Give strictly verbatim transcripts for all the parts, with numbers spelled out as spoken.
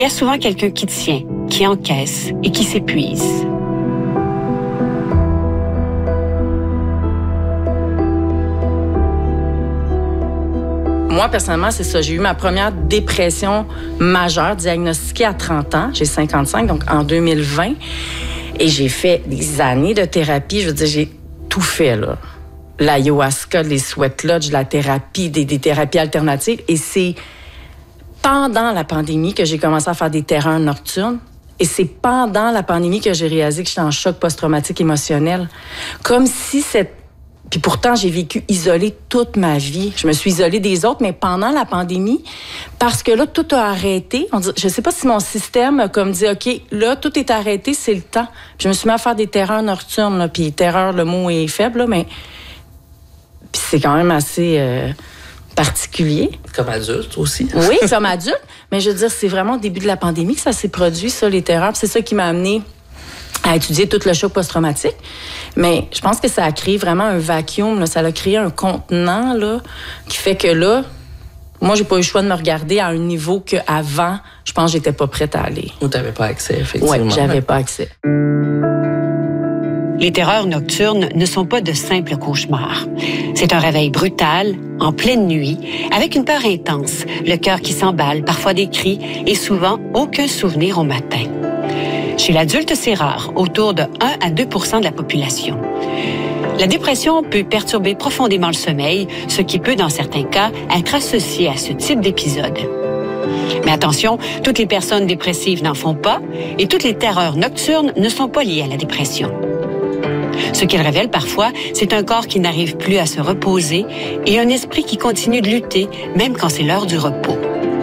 Il y a souvent quelqu'un qui tient, qui encaisse et qui s'épuise. Moi, personnellement, c'est ça. J'ai eu ma première dépression majeure diagnostiquée à trente ans. J'ai cinquante-cinq, donc en deux mille vingt. Et j'ai fait des années de thérapie. Je veux dire, j'ai tout fait, là. L'ayahuasca, les sweat lodge, la thérapie, des, des thérapies alternatives. Et c'est pendant la pandémie que j'ai commencé à faire des terreurs nocturnes. Et c'est pendant la pandémie que j'ai réalisé que j'étais en choc post-traumatique émotionnel. Comme si cette... Puis pourtant, j'ai vécu isolée toute ma vie. Je me suis isolée des autres, mais pendant la pandémie, parce que là, tout a arrêté. On dit, je sais pas si mon système a comme dit, OK, là, tout est arrêté, c'est le temps. Puis je me suis mis à faire des terreurs nocturnes, là. Puis terreur, le mot est faible, là, mais... Puis c'est quand même assez... Euh... particulier. Comme adulte aussi. Oui, comme adulte. Mais je veux dire, c'est vraiment au début de la pandémie que ça s'est produit, ça, les terreurs. Puis c'est ça qui m'a amené à étudier tout le choc post-traumatique. Mais je pense que ça a créé vraiment un vacuum, là. Ça a créé un contenant, là, qui fait que là, moi, j'ai pas eu le choix de me regarder à un niveau qu'avant, je pense que j'étais pas prête à aller. Ou t'avais pas accès, effectivement. Oui, j'avais pas accès. Les terreurs nocturnes ne sont pas de simples cauchemars. C'est un réveil brutal, en pleine nuit, avec une peur intense, le cœur qui s'emballe, parfois des cris et souvent aucun souvenir au matin. Chez l'adulte, c'est rare, autour de un à deux pour cent de la population. La dépression peut perturber profondément le sommeil, ce qui peut, dans certains cas, être associé à ce type d'épisode. Mais attention, toutes les personnes dépressives n'en font pas et toutes les terreurs nocturnes ne sont pas liées à la dépression. Ce qu'il révèle parfois, c'est un corps qui n'arrive plus à se reposer et un esprit qui continue de lutter, même quand c'est l'heure du repos.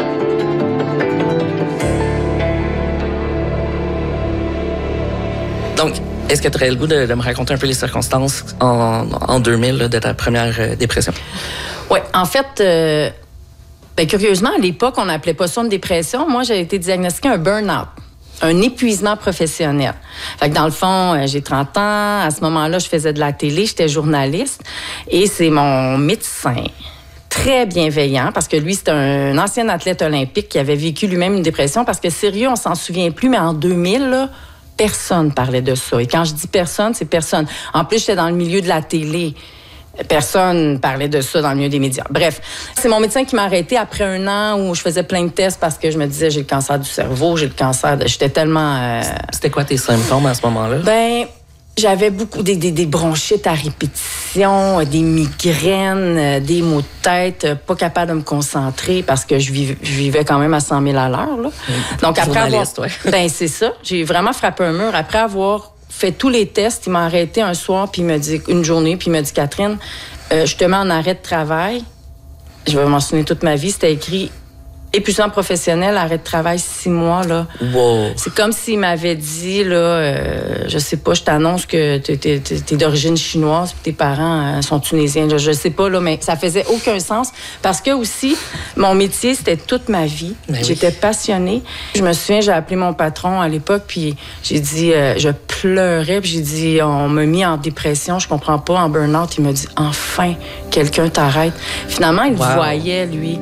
Donc, est-ce que tu aurais le goût de, de me raconter un peu les circonstances en, en deux mille là, de ta première euh, dépression? Oui, en fait, euh, ben, curieusement, à l'époque, on n'appelait pas ça une dépression. Moi, j'ai été diagnostiquée un burn-out. Un épuisement professionnel. Fait que dans le fond, j'ai trente ans. À ce moment-là, je faisais de la télé, j'étais journaliste. Et c'est mon médecin, très bienveillant, parce que lui, c'est un ancien athlète olympique qui avait vécu lui-même une dépression. Parce que sérieux, on s'en souvient plus, mais en deux mille, là, personne parlait de ça. Et quand je dis personne, c'est personne. En plus, j'étais dans le milieu de la télé. Personne parlait de ça dans le milieu des médias. Bref, c'est mon médecin qui m'a arrêté après un an où je faisais plein de tests parce que je me disais j'ai le cancer du cerveau, j'ai le cancer de... J'étais tellement... Euh... C'était quoi tes symptômes à ce moment-là? Ben, j'avais beaucoup des, des, des bronchites à répétition, des migraines, des maux de tête, pas capable de me concentrer parce que je vivais, je vivais quand même à cent mille à l'heure. Là. Mmh, Donc après avoir... Ouais. Ben c'est ça, j'ai vraiment frappé un mur. Après avoir fait tous les tests, il m'a arrêté un soir, puis il m'a dit, une journée, puis il m'a dit, Catherine, euh, je te mets en arrêt de travail. Je vais m'en souvenir toute ma vie. C'était écrit épuisement professionnel, arrêt de travail six mois, là. Wow. C'est comme s'il m'avait dit, là, euh, je sais pas, je t'annonce que t'es, t'es, t'es d'origine chinoise, puis tes parents euh, sont tunisiens. Je, je sais pas, là, mais ça faisait aucun sens. Parce que aussi, mon métier, c'était toute ma vie. Mais J'étais oui. passionnée. Je me souviens, j'ai appelé mon patron à l'époque, puis j'ai dit, euh, je pleurais, puis j'ai dit, on m'a mis en dépression, je comprends pas, en burn-out. Il m'a dit, enfin, quelqu'un t'arrête. Finalement, il wow. voyait, lui.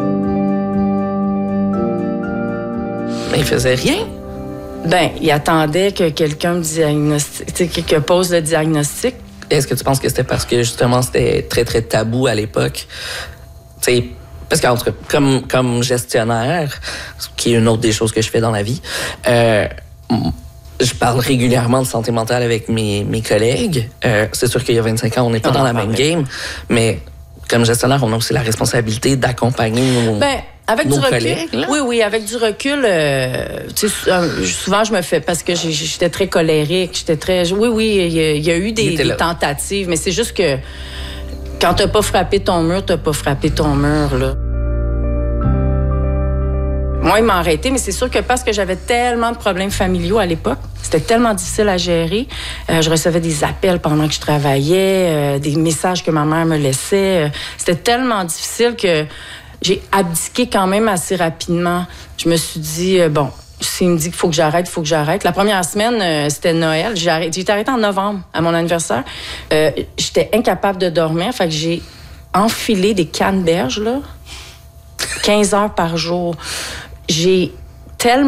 Mais il faisait rien? Ben, il attendait que quelqu'un me diagnostique, que pose le diagnostic. Est-ce que tu penses que c'était parce que, justement, c'était très, très tabou à l'époque? Tu sais, parce qu'en tout cas, comme, comme gestionnaire, qui est une autre des choses que je fais dans la vie, euh, je parle régulièrement de santé mentale avec mes, mes collègues. Euh, c'est sûr qu'il y a vingt-cinq ans, on n'est pas on dans la parlait. même game, mais comme gestionnaire, on a aussi la responsabilité d'accompagner nos... Ben, avec Nos du recul, collègues, là? oui, oui, avec du recul, euh, tu sais, euh, souvent je me fais parce que j'ai- j'étais très colérique, j'étais très, oui, oui, il y, a- il y a eu des, des tentatives, mais c'est juste que quand t'as pas frappé ton mur, t'as pas frappé ton mur, là. Moi, il m'a arrêté, mais c'est sûr que parce que j'avais tellement de problèmes familiaux à l'époque, c'était tellement difficile à gérer. Euh, je recevais des appels pendant que je travaillais, euh, des messages que ma mère me laissait. Euh, c'était tellement difficile que j'ai abdiqué quand même assez rapidement. Je me suis dit, euh, bon, s'il me dit qu'il faut que j'arrête, il faut que j'arrête. La première semaine, euh, c'était Noël. J'ai, arrêté, j'ai été arrêtée en novembre, à mon anniversaire. Euh, j'étais incapable de dormir, fait que j'ai enfilé des canneberges, là, quinze heures par jour. J'ai tellement